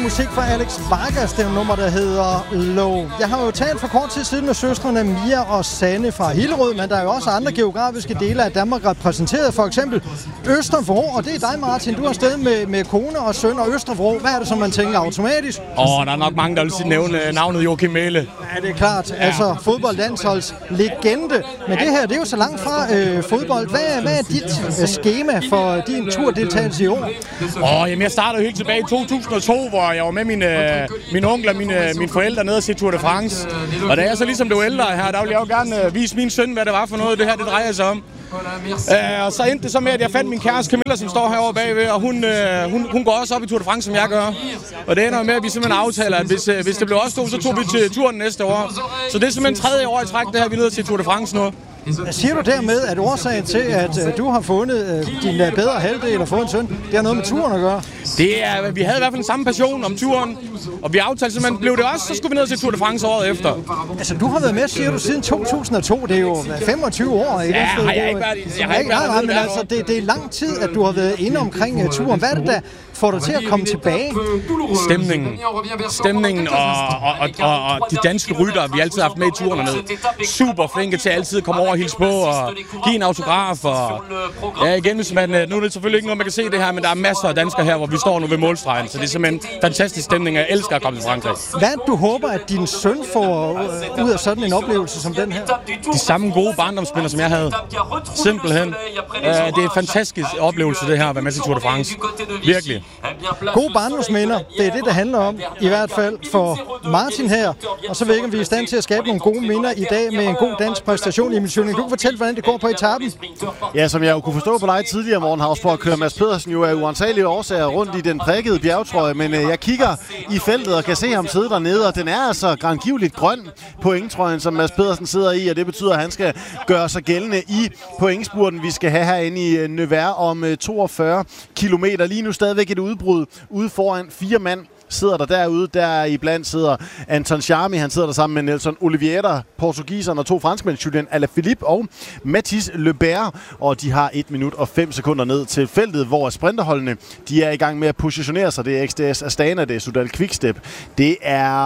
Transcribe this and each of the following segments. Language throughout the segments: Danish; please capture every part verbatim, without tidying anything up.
musik fra Alex Vargas, det er et nummer, der hedder Low. Jeg har jo talt for kort tid siden med søstrene Mia og Sanne fra Hillerød, men der er jo også andre geografiske dele af Danmark repræsenteret, for eksempel Østervrå, og det er dig, Martin. Du har afsted med, med kone og søn, og Østervrå, hvad er det, som man tænker automatisk? Åh, oh, der er nok mange, der vil nævne navnet Joachim Mæhle. Ja, det er klart. Ja. Altså, fodboldlandsholds legende. Men det her, det er jo så langt fra øh, fodbold. Hvad, hvad er dit øh, skema for din turdeltagelse i år? Åh, oh, jamen jeg startede helt tilbage i to tusind og to, hvor jeg var med mine, mine onkler og mine, mine forældre nede og se Tour de France. Og da jeg så ligesom blev ældre her, der ville jeg jo gerne øh, vise min søn, hvad det var for noget, det her det drejer sig om. Uh, og så endte det så med, at jeg fandt min kæreste Camilla, som står herovre bagved, og hun, uh, hun, hun går også op i Tour de France, som jeg gør. Og det ender med, at vi simpelthen aftaler, at hvis, uh, hvis det blev os to, så tog vi til turen næste år. Så det er simpelthen tredje år i træk, det her, vi er nede til Tour de France nu. Siger du dermed, at årsagen til, at uh, du har fundet uh, din uh, bedre halvdel og fået en søn, det har noget med turen at gøre? Det er, vi havde i hvert fald den samme passion om turen, og vi aftalte simpelthen, blev det også, så skulle vi ned til Tour de France året efter. Altså, du har været med, siger du, siden to tusind og to. Det er jo femogtyve år, ikke? Ja, har jeg ikke været i. Jeg har ikke været men altså, det, det er lang tid, at du har været inde omkring uh, turen. Hvad er det, der får dig til at komme tilbage? Stemningen. Stemningen og, og, og, og, og de danske ryttere, vi altid har haft med i turen hernede. Super flinke til altid at komme over og hilse på og give en autograf. Og, ja, igen, hvis man, nu er det selvfølgelig ikke noget, man kan se det her, men der er masser af danskere her, hvor vi står nu ved målstregen. Så det er simpelthen fantastisk stemning, jeg elsker at komme til Frankrig. Hvad du håber, at din søn får ud af sådan en oplevelse som den her? De samme gode barndomsminder, som jeg havde. Simpelthen. Uh, det er en fantastisk oplevelse, det her, at være med til Tour de France. Virkelig. Gode barndomsminder, det er det, det handler om, i hvert fald for Martin her. Og så ved jeg ikke, om vi er i stand til at skabe nogle gode minder i dag med en god dansk præstation i Emil Schøning. Du kan fortælle, hvordan det går på etappen. Ja, som jeg jo kunne forstå på dig tidligere, Morgenhavs, for at køre Mads Pedersen jo af uansagelige årsager rundt i den prikkede bjergtrøje. Men øh, jeg kigger i feltet og kan se ham sidde dernede, og den er altså grangivligt grøn pointtrøjen, som Mads Pedersen sidder i, og det betyder, at han skal gøre sig gældende i pointspurten, vi skal have herinde i Nevers om øh, toogfyrre kilometer. Lige nu stadigvæk et udbrud ude foran fire mand. Sidder der derude, der iblandt sidder Anton Charmi, han sidder der sammen med Nelson Oliveira, portugiseren og to franskmænd, Julien Alaphilippe og Mathis Lebert, og de har et minut og fem sekunder ned til feltet, hvor sprinterholdene, de er i gang med at positionere sig. Det er X D S Astana, det er Sudal Quickstep, det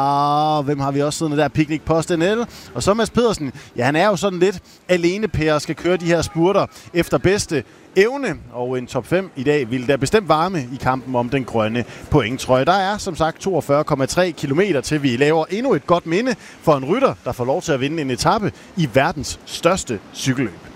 er, hvem har vi også siddende der, Picnic Post N L, og så Mads Pedersen, ja, han er jo sådan lidt alene per og skal køre de her spurter efter bedste evne, og en top fem i dag vil der bestemt varme i kampen om den grønne pointtrøje. Der er som sagt toogfyrre komma tre kilometer til vi laver endnu et godt minde for en rytter, der får lov til at vinde en etape i verdens største cykelløb.